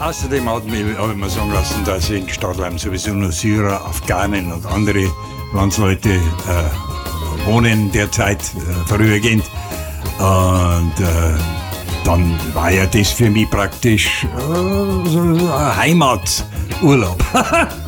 Außerdem habe ich mir sagen lassen, dass in Stadtleim sowieso nur Syrer, Afghanen und andere Landsleute wohnen derzeit vorübergehend. Und dann war ja das für mich praktisch so ein Heimaturlaub.